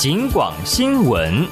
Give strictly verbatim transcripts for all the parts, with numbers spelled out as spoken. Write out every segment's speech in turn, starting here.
警广新闻。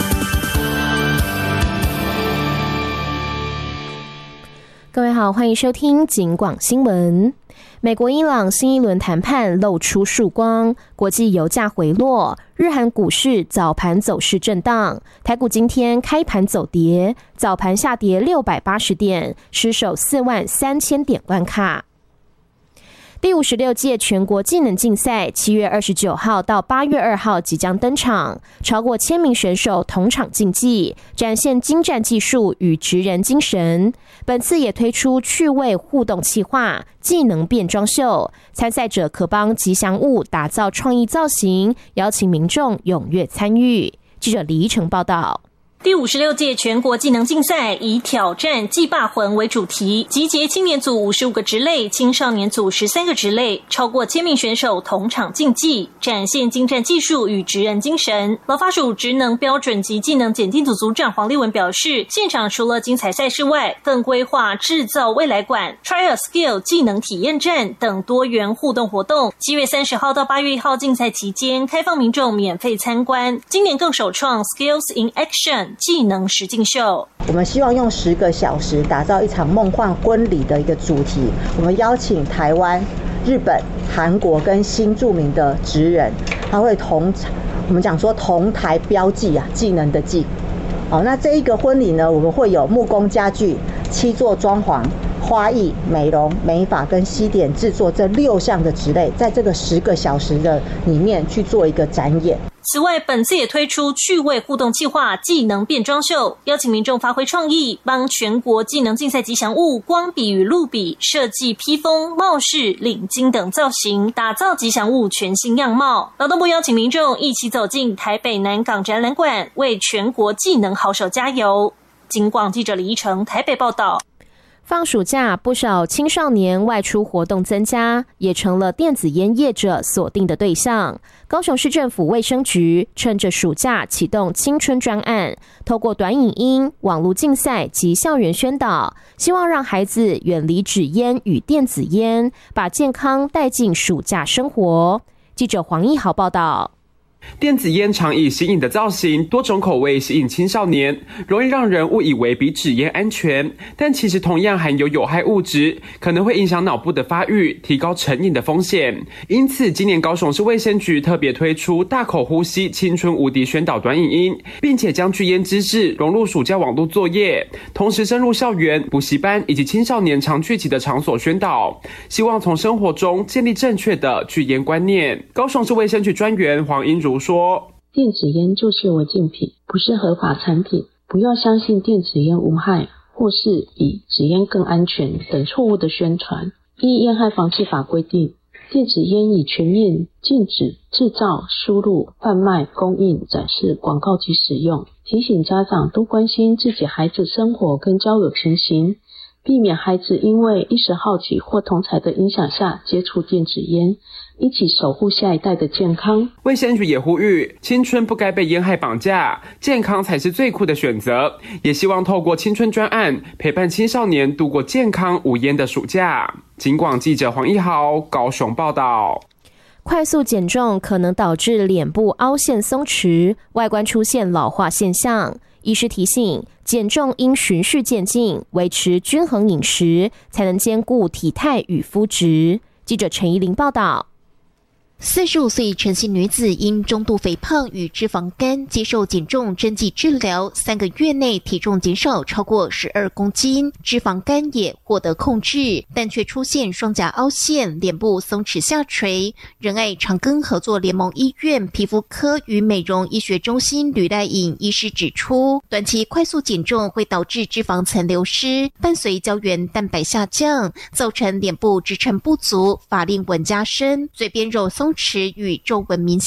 各位好，欢迎收听警广新闻。美国伊朗新一轮谈判露出曙光，国际油价回落，日韩股市早盘走势震荡，台股今天开盘走跌，早盘下跌六百八十点，失守四万三千点关卡。第五十六届全国技能竞赛七月二十九号到八月二号即将登场，超过千名选手同场竞技，展现精湛技术与职人精神。本次也推出趣味互动企划、技能变装秀，参赛者可帮吉祥物打造创意造型，邀请民众踊跃参与。记者李依晨报道。 第五十六届全国技能竞赛以挑战技霸魂为主题，集结青年组五十五个职类、青少年组十三个职类，超过千名选手同场竞技，展现精湛技术与职人精神。劳发署职能标准及技能检定组组长黄立文表示，现场除了精彩赛事外，更规划制造未来馆、Try a Skill 技能体验站等多元互动活动。七月三十号到八月一号竞赛期间，开放民众免费参观。今年更首创 Skills in Action技能实境秀， 我们希望用十个小时打造一场梦幻婚礼的一个主题。我们邀请台湾、日本、韩国跟新著名的职人，他会同我们讲说同台标记啊，技能的技。好，那这一个婚礼呢，我们会有木工家具、七座装潢、花艺、美容、美发跟西点制作这六项的职类，在这个十个小时的里面去做一个展演。 此外，本次也推出趣味互动企划、技能变装秀，邀请民众发挥创意，帮全国技能竞赛吉祥物光笔与露笔设计披风、帽饰、领巾等造型，打造吉祥物全新样貌。劳动部邀请民众一起走进台北南港展览馆，为全国技能好手加油。警广记者李依晨台北报道。 放暑假，不少青少年外出活动增加，也成了电子烟业者锁定的对象。高雄市政府卫生局趁着暑假启动青春专案，透过短影音、网络竞赛及校园宣导，希望让孩子远离纸烟与电子烟，把健康带进暑假生活。记者黄义豪报道。 电子烟常以新颖的造型、多种口味吸引青少年，容易让人误以为比纸烟安全，但其实同样含有有害物质，可能会影响脑部的发育，提高成瘾的风险。因此，今年高雄市卫生局特别推出大口呼吸青春无敌宣导短影音，并且将拒烟知识融入暑假网络作业，同时深入校园、补习班以及青少年常聚集的场所宣导，希望从生活中建立正确的拒烟观念。高雄市卫生局专员黄英如说， 电子烟就是违禁品，不是合法产品，不要相信电子烟无害或是比纸烟更安全等错误的宣传。依烟害防治法规定，电子烟已全面禁止制造、输入、贩卖、供应、展示、广告及使用。提醒家长多关心自己孩子生活跟交友情形，避免孩子因为一时好奇或同侪的影响下接触电子烟，一起守护下一代的健康。 卫生局也呼吁，青春不该被烟害绑架，健康才是最酷的选择。也希望透过青春专案，陪伴青少年度过健康无烟的暑假。警广记者黄一豪高雄报道。 快速减重可能导致脸部凹陷松弛，外观出现老化现象。医师提醒，减重应循序渐进，维持均衡饮食，才能兼顾体态与肤质。记者陈怡玲报道。 四十五岁陈姓女子因中度肥胖与脂肪肝接受减重针剂治疗，三个月内体重减少超过十二公斤，脂肪肝也获得控制，但却出现双颊凹陷、脸部松弛下垂。仁爱长庚合作联盟医院皮肤科与美容医学中心吕赖颖医师指出，短期快速减重会导致脂肪层流失，伴随胶原蛋白下降，造成脸部支撑不足、法令纹加深、嘴边肉松弛与皱纹明显。